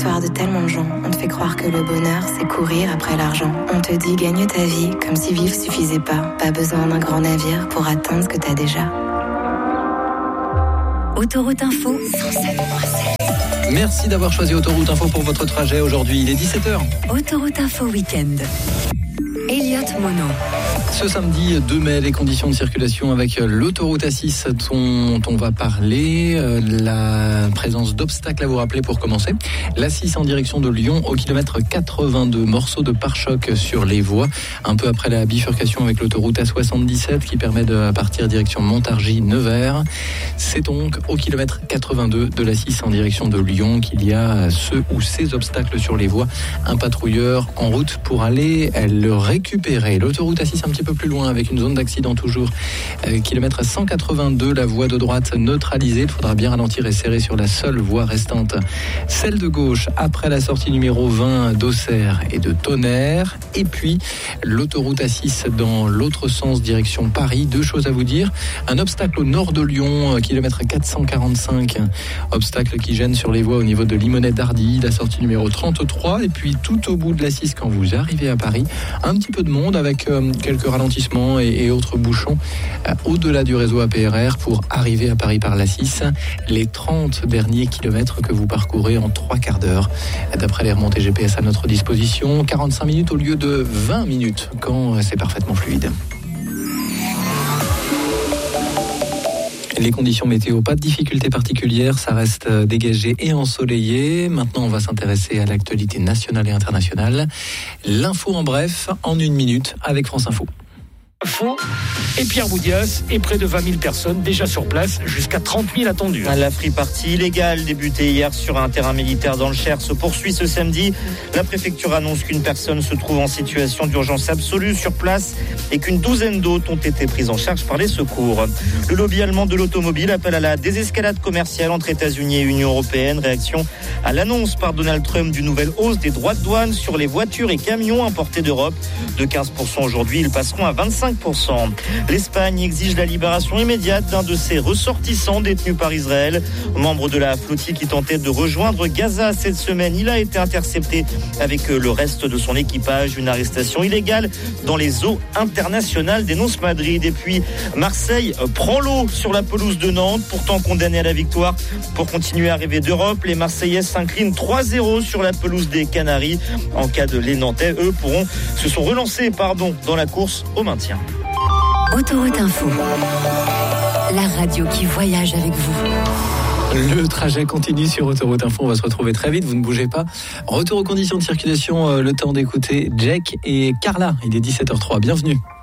l'histoire de tellement de gens. On te fait croire que le bonheur, c'est courir après l'argent. On te dit gagne ta vie, comme si vivre suffisait pas. Pas besoin d'un grand navire pour atteindre ce que t'as déjà. Autoroute Info, 107.7. Merci d'avoir choisi Autoroute Info pour votre trajet aujourd'hui. Il est 17h. Autoroute Info Week-end. Elliot Monod. Ce samedi 2 mai, les conditions de circulation avec l'autoroute A6 dont on va parler. La présence d'obstacles à vous rappeler pour commencer. L'A6 en direction de Lyon au kilomètre 82. Morceau de pare-choc sur les voies. Un peu après la bifurcation avec l'autoroute A77 qui permet de partir direction Montargis-Nevers. C'est donc au kilomètre 82 de l'A6 en direction de Lyon qu'il y a ce ou ces obstacles sur les voies. Un patrouilleur en route pour aller le récupérer. L'autoroute A6 un petit peu plus loin avec une zone d'accident toujours. Kilomètre 182, la voie de droite neutralisée. Il faudra bien ralentir et serrer sur la seule voie restante. Celle de gauche après la sortie numéro 20 d'Auxerre et de Tonnerre. Et puis l'autoroute A6 dans l'autre sens direction Paris. 2 choses à vous dire. Un obstacle au nord de Lyon, kilomètre 445. Obstacle qui gêne sur les voies au niveau de Limonest-Dardy, la sortie numéro 33. Et puis tout au bout de l'A6 quand vous arrivez à Paris, un petit peu de monde avec quelques ralentissements et autres bouchons au-delà du réseau APRR pour arriver à Paris par l'A6. Les 30 derniers kilomètres que vous parcourez en 3 quarts d'heure. D'après les remontées GPS à notre disposition, 45 minutes au lieu de 20 minutes quand c'est parfaitement fluide. Les conditions météo, pas de difficultés particulières, ça reste dégagé et ensoleillé. Maintenant, on va s'intéresser à l'actualité nationale et internationale. L'info en bref, en 1 minute, avec France Info. Info et Pierre Boudias et près de 20 000 personnes déjà sur place, jusqu'à 30 000 attendus. La free party illégale débutée hier sur un terrain militaire dans le Cher se poursuit ce samedi. La préfecture annonce qu'une personne se trouve en situation d'urgence absolue sur place et qu'une douzaine d'autres ont été prises en charge par les secours. Le lobby allemand de l'automobile appelle à la désescalade commerciale entre États-Unis et Union européenne. Réaction à l'annonce par Donald Trump d'une nouvelle hausse des droits de douane sur les voitures et camions importés d'Europe. De 15% aujourd'hui, ils passeront à 25%. L'Espagne exige la libération immédiate d'un de ses ressortissants détenus par Israël. Membre de la flottille qui tentait de rejoindre Gaza cette semaine, il a été intercepté avec le reste de son équipage. Une arrestation illégale dans les eaux internationales, dénonce Madrid. Et puis Marseille prend l'eau sur la pelouse de Nantes, pourtant condamné à la victoire pour continuer à rêver d'Europe. Les Marseillais s'inclinent 3-0 sur la pelouse des Canaries. En cas de les Nantais, eux se sont relancés dans la course au maintien. Autoroute Info, la radio qui voyage avec vous. Le trajet continue sur Autoroute Info, on va se retrouver très vite, vous ne bougez pas. Retour aux conditions de circulation, le temps d'écouter Jack et Carla, il est 17h03, bienvenue.